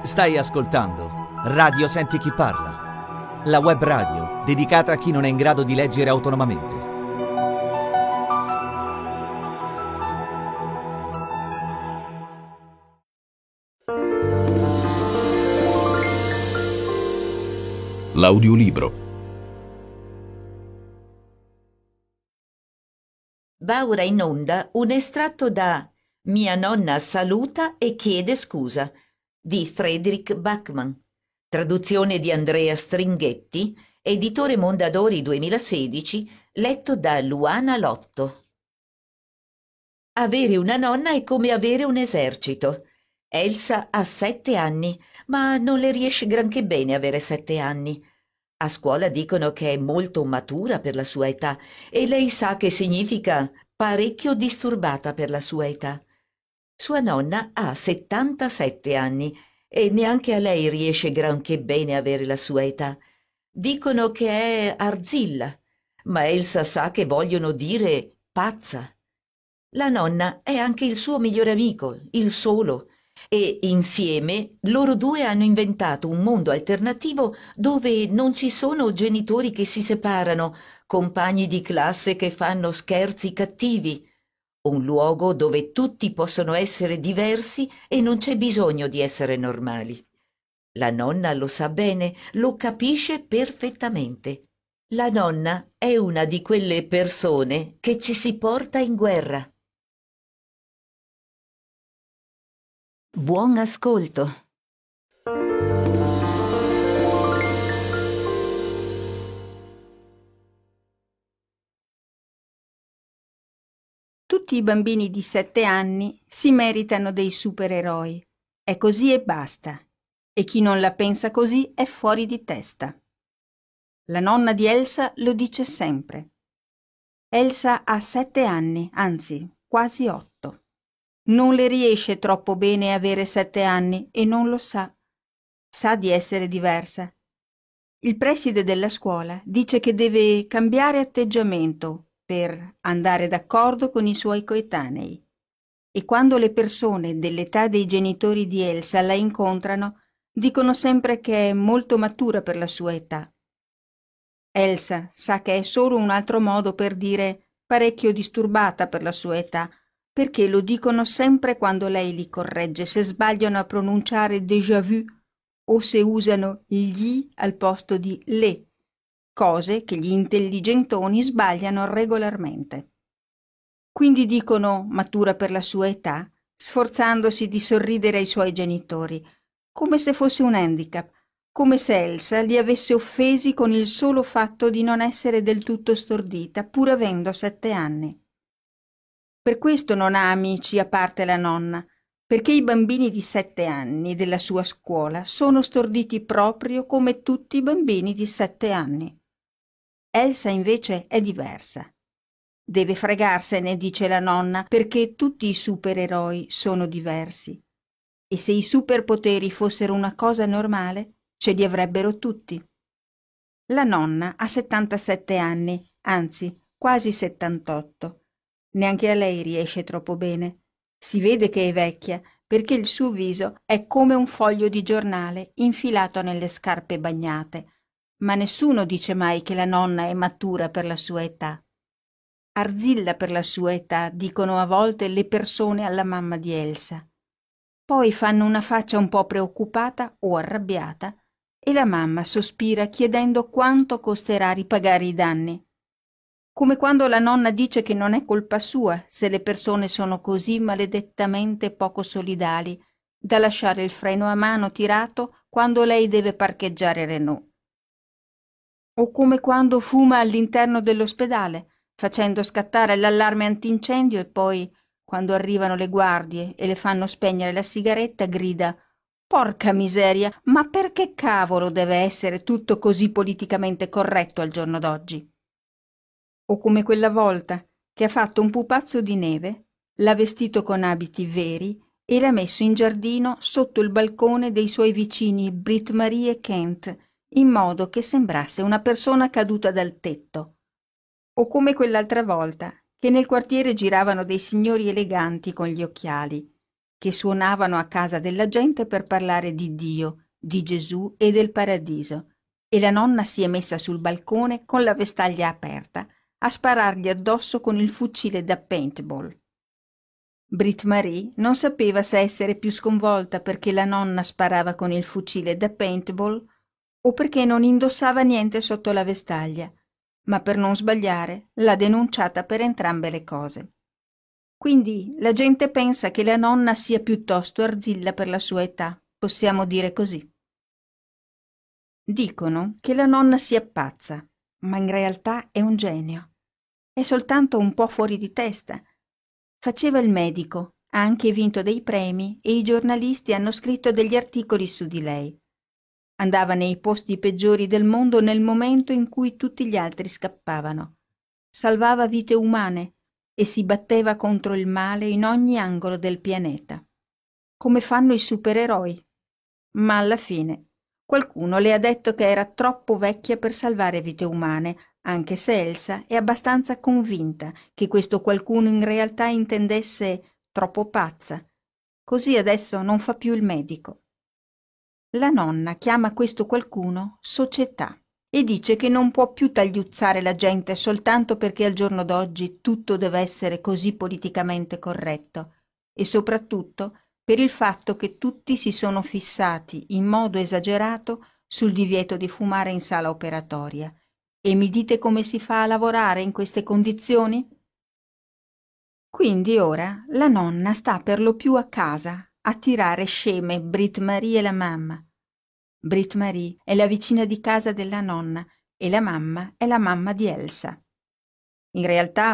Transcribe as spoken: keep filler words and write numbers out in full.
Stai ascoltando Radio Senti Chi Parla, la web radio dedicata a chi non è in grado di leggere autonomamente. L'audiolibro. Va ora in onda un estratto da Mia nonna saluta e chiede scusa di Fredrik Backman, traduzione di Andrea Stringhetti, editore Mondadori duemilasedici, letto da Luana Lotto. Avere una nonna è come avere un esercito. Elsa ha sette anni, ma non le riesce granché bene avere sette anni. A scuola dicono che è molto matura per la sua età e lei sa che significa parecchio disturbata per la sua età. Sua nonna ha settantasette anni e neanche a lei riesce granché bene avere la sua età. Dicono che è arzilla, ma Elsa sa che vogliono dire pazza. La nonna è anche il suo migliore amico, il solo, e insieme loro due hanno inventato un mondo alternativo dove non ci sono genitori che si separano, compagni di classe che fanno scherzi cattivi. Un luogo dove tutti possono essere diversi e non c'è bisogno di essere normali. La nonna lo sa bene, lo capisce perfettamente. La nonna è una di quelle persone che ci si porta in guerra. Buon ascolto. Tutti i bambini di sette anni si meritano dei supereroi. È così e basta. E chi non la pensa così è fuori di testa. La nonna di Elsa lo dice sempre. Elsa ha sette anni, anzi, quasi otto. Non le riesce troppo bene avere sette anni e non lo sa. Sa di essere diversa. Il preside della scuola dice che deve cambiare atteggiamento per andare d'accordo con i suoi coetanei. E quando le persone dell'età dei genitori di Elsa la incontrano, dicono sempre che è molto matura per la sua età. Elsa sa che è solo un altro modo per dire parecchio disturbata per la sua età, perché lo dicono sempre quando lei li corregge se sbagliano a pronunciare déjà vu o se usano gli al posto di le, cose che gli intelligentoni sbagliano regolarmente. Quindi dicono matura per la sua età, sforzandosi di sorridere ai suoi genitori, come se fosse un handicap, come se Elsa li avesse offesi con il solo fatto di non essere del tutto stordita, pur avendo sette anni. Per questo non ha amici a parte la nonna, perché i bambini di sette anni della sua scuola sono storditi proprio come tutti i bambini di sette anni. Elsa invece è diversa. Deve fregarsene, dice la nonna, perché tutti i supereroi sono diversi. E se i superpoteri fossero una cosa normale, ce li avrebbero tutti. La nonna ha settantasette anni, anzi, quasi settantotto. Neanche a lei riesce troppo bene. Si vede che è vecchia, perché il suo viso è come un foglio di giornale infilato nelle scarpe bagnate. Ma nessuno dice mai che la nonna è matura per la sua età. Arzilla per la sua età, dicono a volte le persone alla mamma di Elsa. Poi fanno una faccia un po' preoccupata o arrabbiata e la mamma sospira chiedendo quanto costerà ripagare i danni. Come quando la nonna dice che non è colpa sua se le persone sono così maledettamente poco solidali da lasciare il freno a mano tirato quando lei deve parcheggiare Renault. O come quando fuma all'interno dell'ospedale, facendo scattare l'allarme antincendio e poi, quando arrivano le guardie e le fanno spegnere la sigaretta, grida «Porca miseria, ma perché cavolo deve essere tutto così politicamente corretto al giorno d'oggi?» O come quella volta che ha fatto un pupazzo di neve, l'ha vestito con abiti veri e l'ha messo in giardino sotto il balcone dei suoi vicini Brit Marie e Kent, in modo che sembrasse una persona caduta dal tetto. O come quell'altra volta che nel quartiere giravano dei signori eleganti con gli occhiali che suonavano a casa della gente per parlare di Dio, di Gesù e del paradiso, e la nonna si è messa sul balcone con la vestaglia aperta a sparargli addosso con il fucile da paintball. Brit Marie non sapeva se essere più sconvolta perché la nonna sparava con il fucile da paintball o perché non indossava niente sotto la vestaglia, ma per non sbagliare l'ha denunciata per entrambe le cose. Quindi la gente pensa che la nonna sia piuttosto arzilla per la sua età, possiamo dire così. Dicono che la nonna sia pazza, ma in realtà è un genio. È soltanto un po' fuori di testa. Faceva il medico, ha anche vinto dei premi e i giornalisti hanno scritto degli articoli su di lei. Andava nei posti peggiori del mondo nel momento in cui tutti gli altri scappavano. Salvava vite umane e si batteva contro il male in ogni angolo del pianeta, come fanno i supereroi. Ma alla fine qualcuno le ha detto che era troppo vecchia per salvare vite umane, anche se Elsa è abbastanza convinta che questo qualcuno in realtà intendesse troppo pazza. Così adesso non fa più il medico. La nonna chiama questo qualcuno società e dice che non può più tagliuzzare la gente soltanto perché al giorno d'oggi tutto deve essere così politicamente corretto, e soprattutto per il fatto che tutti si sono fissati in modo esagerato sul divieto di fumare in sala operatoria. E mi dite come si fa a lavorare in queste condizioni? Quindi ora la nonna sta per lo più a casa a tirare sceme Brit Marie e la mamma. Brit Marie è la vicina di casa della nonna e la mamma è la mamma di Elsa. In realtà